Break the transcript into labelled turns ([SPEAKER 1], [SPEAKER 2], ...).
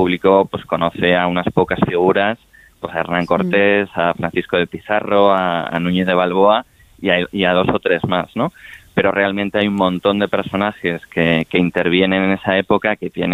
[SPEAKER 1] público pues conoce a unas pocas figuras, pues a Hernán Cortés, a Francisco de Pizarro, a Núñez de Balboa y a 2 o 3 más, ¿no? Pero realmente hay un montón de personajes que intervienen en esa época, que tienen